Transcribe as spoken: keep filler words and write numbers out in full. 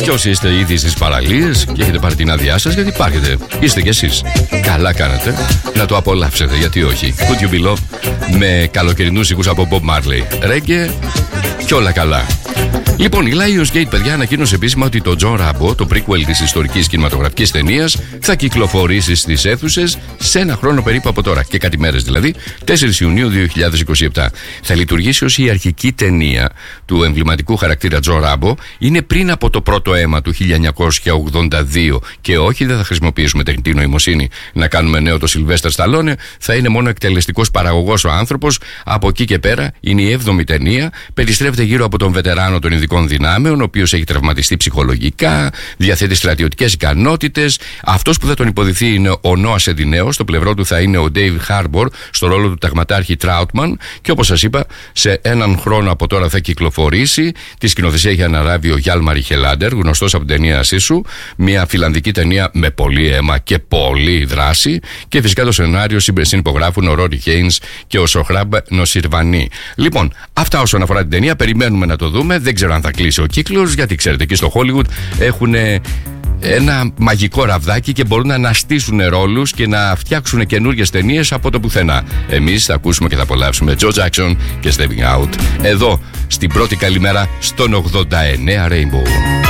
Και όσοι είστε ήδη στις παραλίες και έχετε πάρει την άδειά σας, γιατί υπάρχετε, είστε κι εσείς. Καλά κάνετε να το απολαύσετε, γιατί όχι. Could You Be Loved με καλοκαιρινούς οίκους από Bob Marley. Ρέγγε και όλα καλά. Λοιπόν, η Lionsgate, παιδιά, ανακοίνωσε επίσημα ότι το John Rambo, το prequel της ιστορικής κινηματογραφικής ταινίας, θα κυκλοφορήσει στις αίθουσες σε ένα χρόνο περίπου από τώρα. Και κάτι μέρες δηλαδή, τέσσερις Ιουνίου δύο χιλιάδες είκοσι επτά. Θα λειτουργήσει ως η αρχική ταινία του εμβληματικού χαρακτήρα John Rambo. Είναι πριν από το πρώτο αίμα του χίλια εννιακόσια ογδόντα δύο. Και όχι, δεν θα χρησιμοποιήσουμε τεχνητή νοημοσύνη να κάνουμε νέο το Sylvester Stallone. Θα είναι μόνο εκτελεστικός παραγωγός ο άνθρωπος. Από εκεί και πέρα είναι η έβδομη ταινία. Περιστρέφεται γύρω από τον βετεράνο των ειδικών δυνάμεων, ο οποίος έχει τραυματιστεί ψυχολογικά, διαθέτει στρατιωτικές ικανότητες. Αυτός που θα τον υποδηθεί είναι ο Νόα Σεντινέο. Στο πλευρό του θα είναι ο David Harbour στο ρόλο του ταγματάρχη Τράουτμαν. Και όπως σας είπα, σε έναν χρόνο από τώρα θα κυκλοφορήσει. Τη σκηνοθεσία έχει αναλάβει ο Γιάλμαρι Χελάντερ, γνωστός από την ταινία Σίσου. Μια φιλανδική ταινία με πολύ αίμα και πολύ δράση. Και φυσικά το σενάριο συνυπογράφουν ο Ρόρι Χέινς και ο Σοχράμπ Νοσιρβανί. Λοιπόν, αυτά όσον αφορά την ταινία. Περιμένουμε να το δούμε. Δεν ξέρω αν θα κλείσει ο κύκλος, γιατί ξέρετε, εκεί στο Hollywood έχουν ένα μαγικό ραβδάκι και μπορούν να αναστήσουν ρόλους και να φτιάξουν καινούργιες ταινίες από το πουθενά. Εμείς θα ακούσουμε και θα απολαύσουμε Joe Jackson και Stepping Out εδώ στην πρώτη καλημέρα στον ογδόντα εννέα Rainbow.